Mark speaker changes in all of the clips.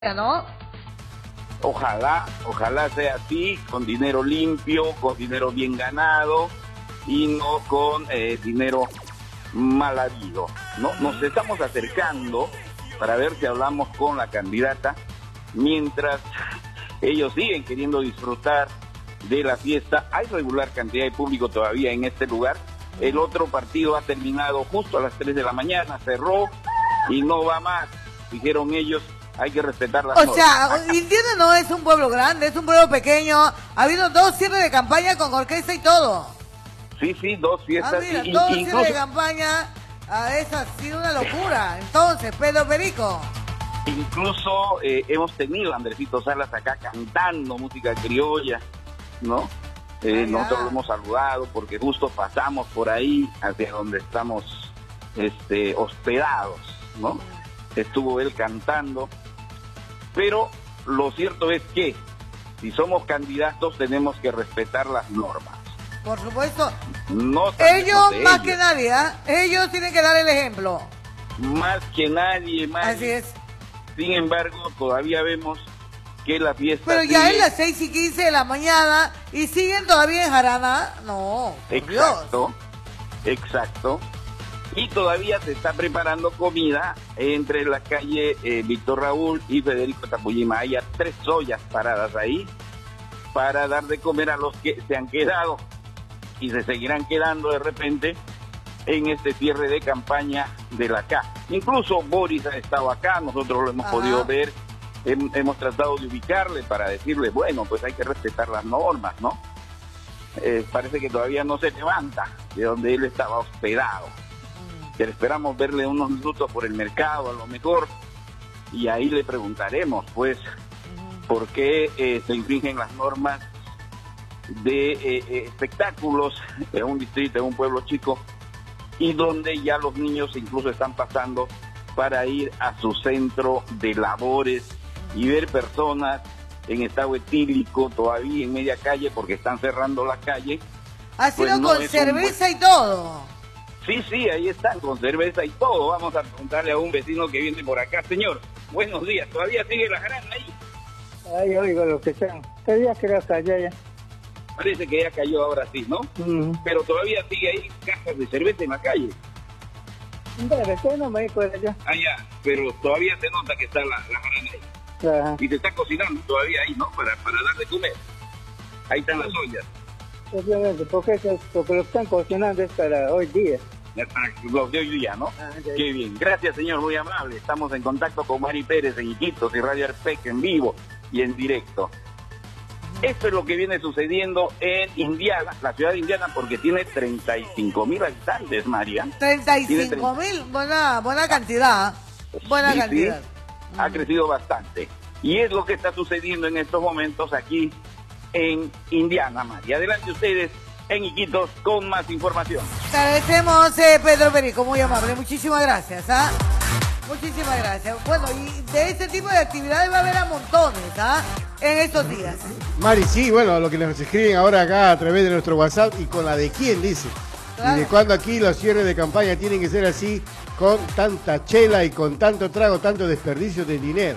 Speaker 1: ¿no?
Speaker 2: Ojalá sea así, con dinero limpio, con dinero bien ganado y no con dinero mal habido, ¿no? Nos estamos acercando para ver si hablamos con la candidata, mientras ellos siguen queriendo disfrutar de la fiesta. Hay regular cantidad de público todavía en este lugar. El otro partido ha terminado justo a las 3 de la mañana, cerró y no va más, dijeron ellos. Hay que respetar las normas.
Speaker 1: O sea, Indiana no es un pueblo grande, es un pueblo pequeño. Ha habido 2 cierres de campaña con orquesta y todo.
Speaker 2: Sí, 2 fiestas.
Speaker 1: Mira, 2 cierres de campaña, esa ha sido una locura. Entonces, Pedro Perico.
Speaker 2: Incluso hemos tenido a Andresito Salas acá cantando música criolla, ¿no? Nosotros lo hemos saludado porque justo pasamos por ahí hacia donde estamos hospedados, ¿no? Estuvo él cantando, pero lo cierto es que si somos candidatos tenemos que respetar las normas.
Speaker 1: Por supuesto.
Speaker 2: No
Speaker 1: ellos más que nadie, ¿eh? Ellos tienen que dar el ejemplo.
Speaker 2: Más que nadie, más.
Speaker 1: Así es.
Speaker 2: Sin embargo, todavía vemos que la fiesta
Speaker 1: pero ya
Speaker 2: sigue.
Speaker 1: es las 6:15 de la mañana y siguen todavía en jarana. No,
Speaker 2: exacto, exacto. Y todavía se está preparando comida entre la calle Víctor Raúl y Federico Tapuyima. Hay 3 ollas paradas ahí para dar de comer a los que se han quedado y se seguirán quedando de repente en este cierre de campaña de la CA. Incluso Boris ha estado acá, nosotros lo hemos podido ver, hemos tratado de ubicarle para decirle, bueno, pues hay que respetar las normas, ¿no? Parece que todavía no se levanta de donde él estaba hospedado. Pero esperamos verle unos minutos por el mercado a lo mejor y ahí le preguntaremos pues por qué se infringen las normas de espectáculos en un distrito, en un pueblo chico, y donde ya los niños incluso están pasando para ir a su centro de labores y ver personas en estado etílico todavía en media calle porque están cerrando la calle.
Speaker 1: Ha sido pues con cerveza y todo.
Speaker 2: Sí, ahí están, con cerveza y todo. Vamos a preguntarle a un vecino que viene por acá. Señor, buenos días. ¿Todavía sigue la jarana ahí?
Speaker 3: Ahí oigo lo que sea. ¿Qué día que cayó ya?
Speaker 2: Parece que ya cayó ahora sí, ¿no? Pero todavía sigue ahí cajas de cerveza en la calle.
Speaker 3: No me acuerdo ya.
Speaker 2: Ah, ya, pero todavía se nota que está la jarana ahí.
Speaker 3: Ajá.
Speaker 2: Y se está cocinando todavía ahí, ¿no? Para dar de comer. Ahí están las ollas.
Speaker 3: Obviamente, porque lo están cocinando es para hoy día.
Speaker 2: Los de hoy día, ¿no? Qué bien. Gracias, señor, muy amable. Estamos en contacto con Mari Pérez en Iquitos y Radio Arpec en vivo y en directo. Esto es lo que viene sucediendo en Indiana, la ciudad de Indiana, porque tiene 35,000 habitantes, María.
Speaker 1: 35,000, buena cantidad. Buena cantidad.
Speaker 2: Sí, ha crecido bastante. Y es lo que está sucediendo en estos momentos aquí en Indiana, María. Adelante ustedes en Iquitos con más información.
Speaker 1: Te agradecemos, Pedro Perico, muy amable. Muchísimas gracias. Muchísimas gracias. Bueno, y de este tipo de actividades va a haber a montones en estos días.
Speaker 4: Mari, sí, bueno, lo que nos escriben ahora acá a través de nuestro WhatsApp y con la de quién, dice. Claro. Y de cuando aquí los cierres de campaña tienen que ser así, con tanta chela y con tanto trago, tanto desperdicio de dinero.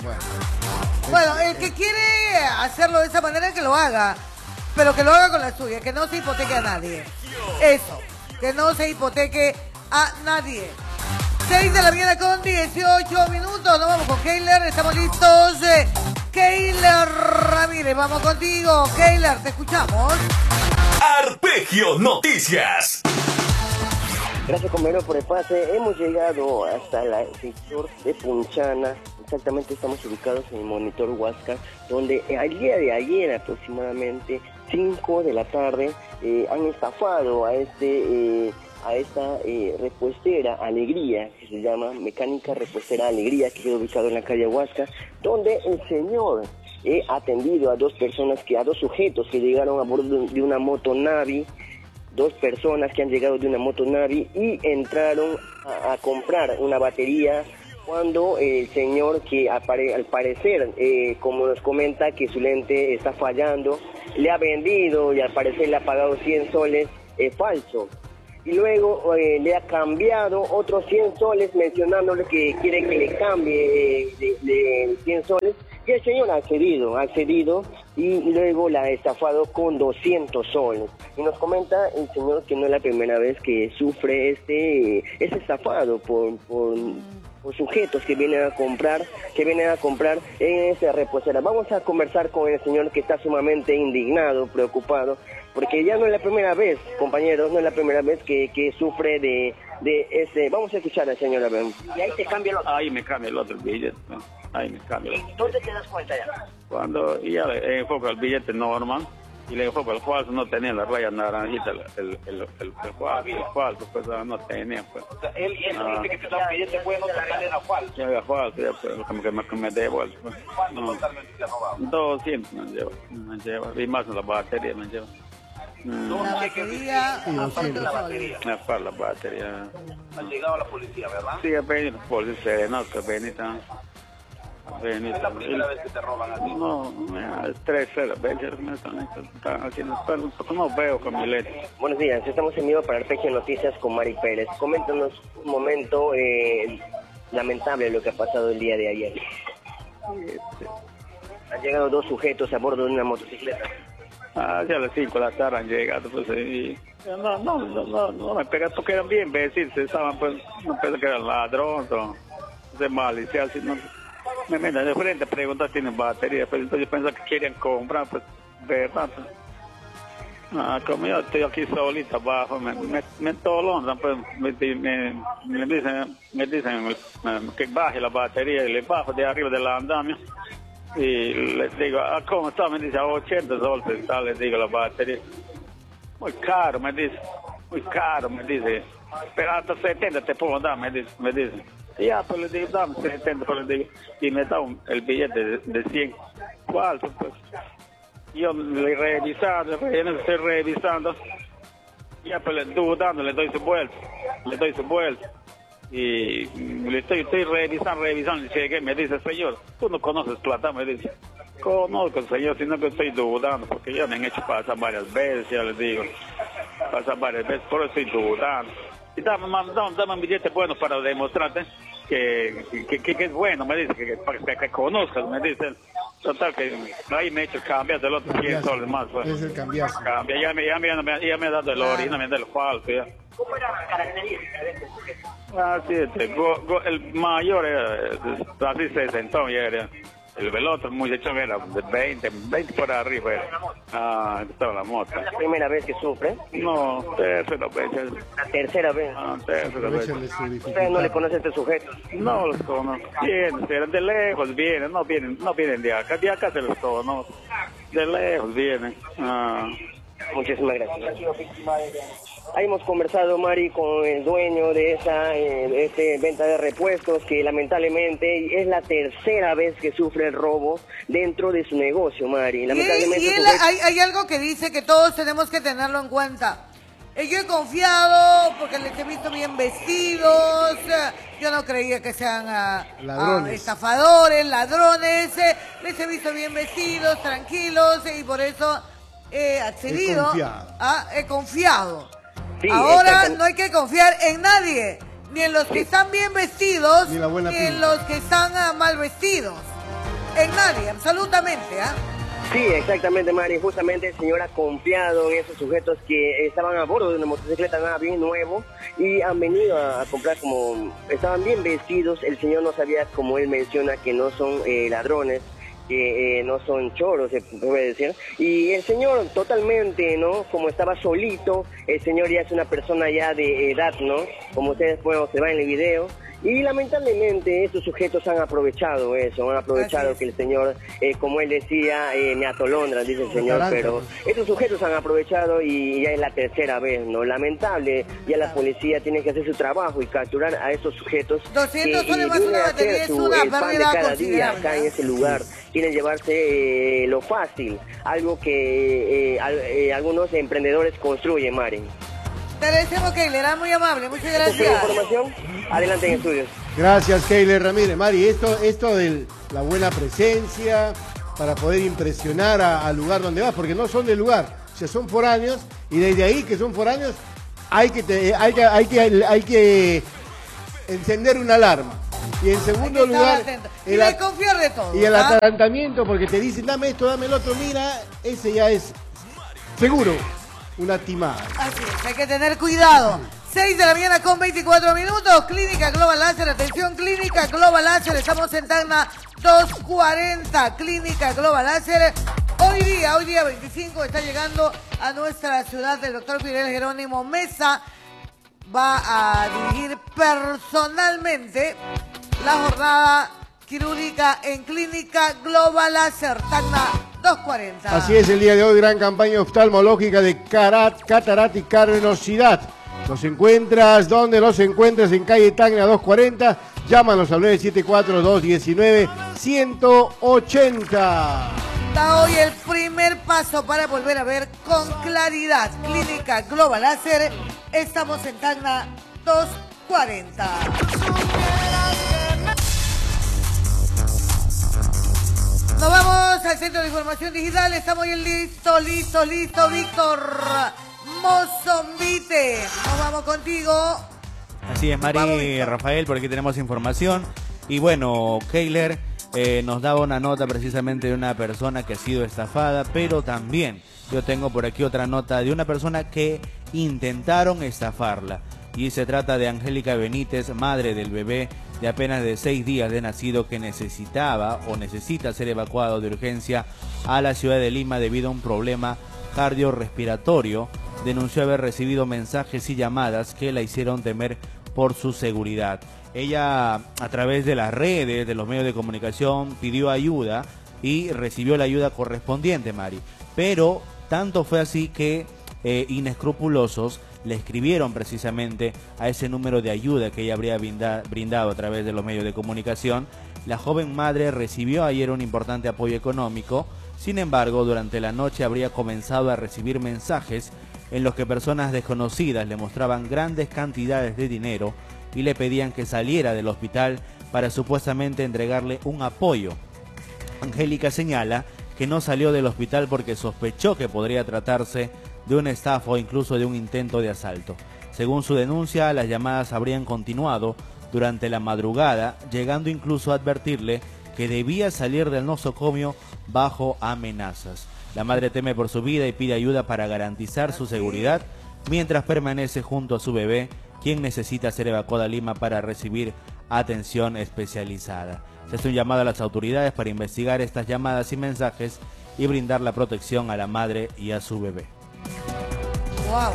Speaker 1: Bueno, el que quiere hacerlo de esa manera que lo haga, pero que lo haga con la suya, que no se hipoteque a nadie. Eso, que no se hipoteque a nadie. 6 de la mañana con 18 minutos, nos vamos con Keiler, estamos listos. Keiler Ramírez, vamos contigo. Keiler, te escuchamos.
Speaker 5: Arpegio Noticias.
Speaker 6: Gracias, compañero, por el pase. Hemos llegado hasta el sector de Punchana. Exactamente, estamos ubicados en el monitor Huáscar, donde al día de ayer, aproximadamente 5 de la tarde, han estafado a esta repuestera Alegría, que se llama Mecánica Repuestera Alegría, que queda ubicado en la calle Huáscar, donde el señor ha atendido a 2 sujetos que llegaron a bordo de una motonavi. 2 personas que han llegado de una motonavi y entraron a comprar una batería, cuando el señor, que al parecer, como nos comenta que su lente está fallando, le ha vendido y al parecer le ha pagado 100 soles falso. y luego le ha cambiado otros 100 soles mencionándole que quiere que le cambie de 100 soles. Y el señor ha accedido y luego la ha estafado con 200 soles. Y nos comenta el señor que no es la primera vez que sufre es estafado por sujetos que vienen a comprar en esa reposera. Vamos a conversar con el señor que está sumamente indignado, preocupado, porque ya no es la primera vez, compañeros, no es la primera vez que sufre de ese. Vamos a escuchar al señor, a ver. Y ahí te cambia el otro.
Speaker 2: Ahí me cambia el otro billete, ¿no? Ahí me cambia.
Speaker 6: ¿Dónde te das cuenta ya?
Speaker 2: Cuando ya le enfoco el billete normal y le enfoco el falso, no tenía la raya naranjita, el falso, pues no tenía, pues.
Speaker 7: O sea, él dice que te da un billete bueno, te era falso.
Speaker 2: Ya era falso, ya, pues, como que me devuelve. Pues.
Speaker 7: ¿Cuánto totalmente te ha robado?
Speaker 2: 200 me lleva, y más la batería me lleva.
Speaker 1: La batería,
Speaker 7: Aparte de la batería.
Speaker 2: Para la batería.
Speaker 7: Ha llegado a la policía, ¿verdad?
Speaker 2: Sí, ha venido la policía, no, que venita.
Speaker 7: Es la primera vez que te roban a ti.
Speaker 2: No, es 3 veces me están haciendo, pero no veo con mi leche.
Speaker 6: Buenos días, estamos en vivo para Arpegio Noticias con Mari Pérez. Coméntanos un momento lamentable lo que ha pasado el día de ayer. Han llegado 2 sujetos a bordo de una motocicleta.
Speaker 2: Hacia las 5 de la tarde han llegado, pues, y no me pegan porque eran bien imbéciles, estaban, pues, no pensé que eran ladrones o de malicia, sino me meten de frente a preguntar si tienen batería, pues entonces yo pensé que querían comprar, pues, verdad, pues. Como yo estoy aquí solita abajo, me entolonzan, pues, me dicen que baje la batería y le bajo de arriba del andamio. Y les digo, ¿cómo está? Me dice, a 80 soles está, les digo, la batería. Muy caro, me dice, pero hasta 70 te puedo dar, me dice. Y ya, pues le digo, dame 70, pues le digo, y me da el billete de 100. ¿Cuál? Pues yo le estoy revisando, ya, pues dudando, le doy su vuelta. Y le estoy revisando, y llegué, me dice, señor, tú no conoces plata, me dice. Conozco, señor, sino que estoy dudando, porque ya me han hecho pasar varias veces, ya les digo, por eso estoy dudando. Y dame un billete bueno para demostrarte que es bueno, me dice, para que conozcas, me dice. Total, que ahí me he hecho cambiar del otro 100 soles más. Pues.
Speaker 4: Es el cambiazo.
Speaker 2: Ya me ha dado el original, me ha dado el falso, ya.
Speaker 6: ¿Cómo era la característica de este sujeto?
Speaker 2: Sí, el mayor era así 60, ya era. El otro muchacho era de 20 por arriba. Estaba la moto.
Speaker 6: ¿Es la primera vez que sufre?
Speaker 2: No, tercera vez.
Speaker 6: ¿La tercera vez?
Speaker 2: Tercera vez.
Speaker 6: ¿Usted no le conoce a este sujeto?
Speaker 2: No los conozco. Vienen, de lejos vienen, no vienen de acá se los conozco. De lejos vienen.
Speaker 6: Muchísimas gracias. Ahí hemos conversado, Mari, con el dueño de esa venta de repuestos, que lamentablemente es la tercera vez que sufre el robo dentro de su negocio, Mari. Lamentablemente
Speaker 1: y él, hay algo que dice que todos tenemos que tenerlo en cuenta. Yo he confiado porque les he visto bien vestidos, yo no creía que sean estafadores, ladrones, les he visto bien vestidos, tranquilos, y por eso he accedido, he confiado.
Speaker 6: Sí,
Speaker 1: ahora no hay que confiar en nadie, ni en los que están bien vestidos, ni en los que están mal vestidos. En nadie, absolutamente.
Speaker 6: Sí, exactamente, Mari. Justamente el señor ha confiado en esos sujetos que estaban a bordo de una motocicleta nada bien nuevo y han venido a comprar, como estaban bien vestidos. El señor no sabía, como él menciona, que no son ladrones, que no son choros, se puede decir. Y el señor totalmente, ¿no? Como estaba solito, el señor ya es una persona ya de edad, ¿no? Como ustedes pueden observar en el video. Y lamentablemente estos sujetos han aprovechado eso, han aprovechado que el señor, como él decía, me atolondra, dice el señor, pero estos sujetos han aprovechado y ya es la tercera vez, ¿no? Lamentable, ya la policía tiene que hacer su trabajo y capturar a estos sujetos
Speaker 1: 200 soles más una batería es una pérdida
Speaker 6: cada
Speaker 1: considerable.
Speaker 6: día acá en ese lugar. Quieren llevarse lo fácil, algo que algunos emprendedores construyen, Mari.
Speaker 1: Te agradecemos, Keiler, muy amable, muchas gracias.
Speaker 6: ¿Esta información? Adelante en estudios.
Speaker 4: Gracias, Keiler Ramírez. Mari, esto de la buena presencia para poder impresionar al lugar donde vas, porque no son del lugar, o sea, son foráneos, y desde ahí que son foráneos, hay que encender una alarma. Y en segundo lugar,
Speaker 1: y desconfiar de todo.
Speaker 4: Y el atarantamiento, porque te dicen, dame esto, dame el otro, mira, ese ya es seguro una timada.
Speaker 1: Así es, hay que tener cuidado. 6 de la mañana con 24 minutos. Clínica Global Láser, atención, Clínica Global Láser. Estamos en Tacna 240. Clínica Global Láser. Hoy día 25, está llegando a nuestra ciudad el doctor Fidel Jerónimo Mesa. Va a dirigir personalmente la jornada quirúrgica en Clínica Global Láser, Tacna 240.
Speaker 4: Así es, el día de hoy, gran campaña oftalmológica de catarata y carnosidad. Los encuentras, ¿dónde los encuentras? En calle Tacna 240. Llámanos al 974-219-180.
Speaker 1: Da hoy el primer paso para volver a ver con claridad. Clínica Global Láser. Estamos en Tacna 240. Nos vamos al Centro de Información Digital. Estamos bien listo, Víctor Mozombite. Nos vamos contigo.
Speaker 8: Así es, Mari, Rafael, por aquí tenemos información. Y bueno, Keiler nos daba una nota precisamente de una persona que ha sido estafada, pero también yo tengo por aquí otra nota de una persona que intentaron estafarla. Y se trata de Angélica Benítez, madre del bebé de apenas de 6 días de nacido que necesita ser evacuado de urgencia a la ciudad de Lima debido a un problema cardiorrespiratorio. Denunció haber recibido mensajes y llamadas que la hicieron temer por su seguridad. Ella, a través de las redes, de los medios de comunicación, pidió ayuda y recibió la ayuda correspondiente, Mari. Pero tanto fue así que inescrupulosos le escribieron precisamente a ese número de ayuda que ella habría brindado a través de los medios de comunicación. La joven madre recibió ayer un importante apoyo económico. Sin embargo, durante la noche habría comenzado a recibir mensajes en los que personas desconocidas le mostraban grandes cantidades de dinero y le pedían que saliera del hospital para supuestamente entregarle un apoyo. Angélica señala que no salió del hospital porque sospechó que podría tratarse de una estafa o incluso de un intento de asalto. Según su denuncia, las llamadas habrían continuado durante la madrugada, llegando incluso a advertirle que debía salir del nosocomio bajo amenazas. La madre teme por su vida y pide ayuda para garantizar su seguridad mientras permanece junto a su bebé, quien necesita ser evacuado a Lima para recibir atención especializada. Se hace un llamado a las autoridades para investigar estas llamadas y mensajes y brindar la protección a la madre y a su bebé.
Speaker 1: Wow,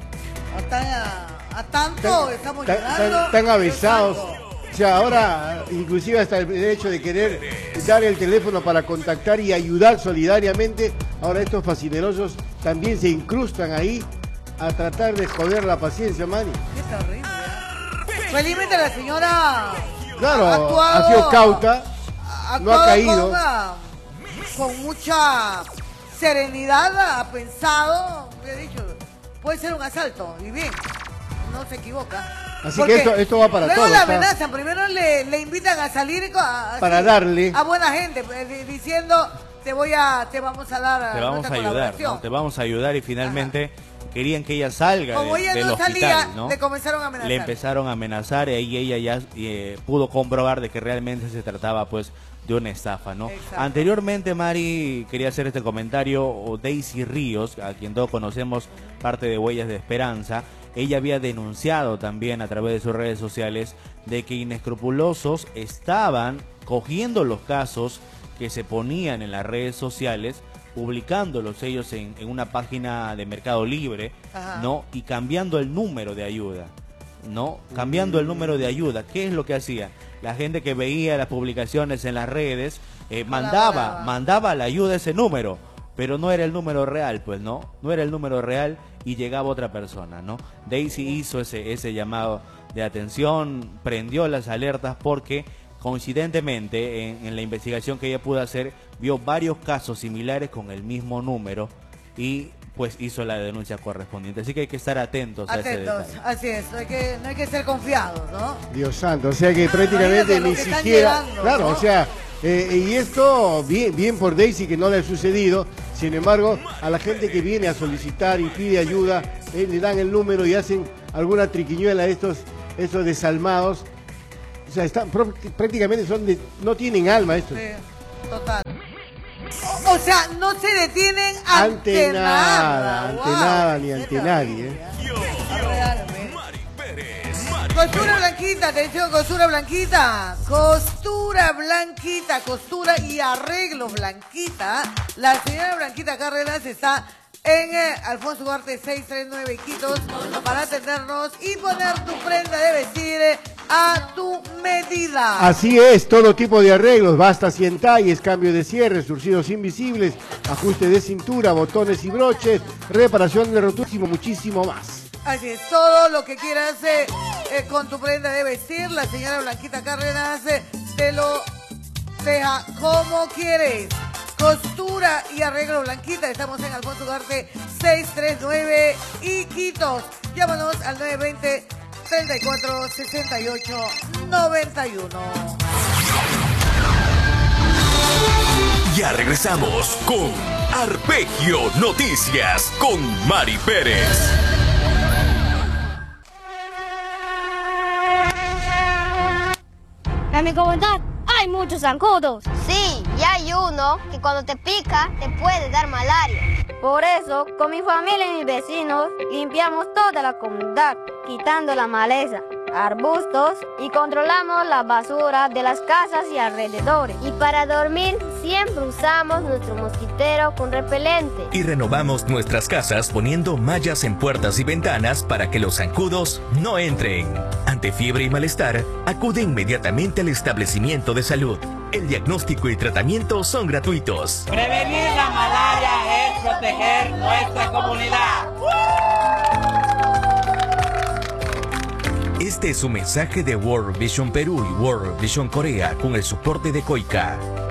Speaker 1: a tanto estamos llegando.
Speaker 4: Están avisados. O sea, ahora inclusive hasta el hecho de querer dar el teléfono para contactar y ayudar solidariamente, ahora estos facinerosos también se incrustan ahí a tratar de joder la paciencia, Mani.
Speaker 1: Qué terrible. Felizmente la señora
Speaker 4: claro,
Speaker 1: ha
Speaker 4: sido cauta, no ha caído.
Speaker 1: Con mucha serenidad ha pensado, he dicho, puede ser un asalto, y bien, no se equivoca.
Speaker 4: Así que esto va para todos.
Speaker 1: Luego la amenazan, primero le invitan a salir
Speaker 4: para darle
Speaker 1: a buena gente, diciendo te vamos a dar,
Speaker 8: te vamos a ayudar, ¿no? Te vamos a ayudar y finalmente querían que ella salga
Speaker 1: como ella
Speaker 8: del
Speaker 1: no
Speaker 8: hospital,
Speaker 1: salía,
Speaker 8: ¿no?
Speaker 1: Le comenzaron a amenazar.
Speaker 8: Le empezaron a amenazar y ahí ella ya pudo comprobar de que realmente se trataba pues de una estafa, ¿no?
Speaker 1: Exacto.
Speaker 8: Anteriormente, Mari, quería hacer este comentario, Daisy Ríos, a quien todos conocemos, parte de Huellas de Esperanza, ella había denunciado también a través de sus redes sociales de que inescrupulosos estaban cogiendo los casos que se ponían en las redes sociales, publicándolos ellos en una página de Mercado Libre, ¿no? Y cambiando el número de ayuda, ¿no? Cambiando el número de ayuda. ¿Qué es lo que hacía? La gente que veía las publicaciones en las redes mandaba la ayuda a ese número, pero no era el número real, pues, ¿no? No era el número real y llegaba otra persona, ¿no? Daisy hizo ese llamado de atención, prendió las alertas porque coincidentemente en la investigación que ella pudo hacer vio varios casos similares con el mismo número y pues hizo la denuncia correspondiente. Así que hay que estar atentos a ese detalle.
Speaker 1: Así es, no hay que ser confiados, ¿no?
Speaker 4: Dios santo, o sea que prácticamente ni siquiera...
Speaker 1: Llegando,
Speaker 4: claro,
Speaker 1: ¿no?
Speaker 4: o sea, y esto bien por Daisy que no le ha sucedido, sin embargo, a la gente que viene a solicitar y pide ayuda, le dan el número y hacen alguna triquiñuela a estos desalmados. O sea, prácticamente no tienen alma estos.
Speaker 1: Sí, total. O sea, no se detienen ante nada.
Speaker 4: Ante nada ni ante nadie.
Speaker 1: Costura blanquita, atención, costura blanquita. Costura blanquita, costura y arreglo blanquita. La señora Blanquita Cárdenas está en Alfonso Ugarte 639 Iquitos para atendernos y poner tu prenda de vestir a tu medida.
Speaker 4: Así es, todo tipo de arreglos, bastas y entalles, cambio de cierre, surcidos invisibles, ajuste de cintura, botones y broches, reparación de roturas y muchísimo más.
Speaker 1: Así es, todo lo que quieras con tu prenda de vestir, la señora Blanquita Cárdenas te lo deja como quieres. Costura y arreglo Blanquita, estamos en Alfonso Ugarte 639 Iquitos. Llámanos al 920 34 68 91.
Speaker 5: Ya regresamos con Arpegio Noticias con Mari Pérez.
Speaker 9: En mi comunidad hay muchos zancudos.
Speaker 10: Sí, y hay uno que cuando te pica te puede dar malaria.
Speaker 9: Por eso, con mi familia y mis vecinos, limpiamos toda la comunidad, quitando la maleza, arbustos y controlamos la basura de las casas y alrededores.
Speaker 10: Y para dormir siempre usamos nuestro mosquitero con repelente.
Speaker 5: Y renovamos nuestras casas poniendo mallas en puertas y ventanas para que los zancudos no entren. Ante fiebre y malestar, acude inmediatamente al establecimiento de salud. El diagnóstico y tratamiento son gratuitos.
Speaker 11: Prevenir la malaria es proteger nuestra comunidad.
Speaker 5: Este es un mensaje de World Vision Perú y World Vision Corea con el soporte de COICA.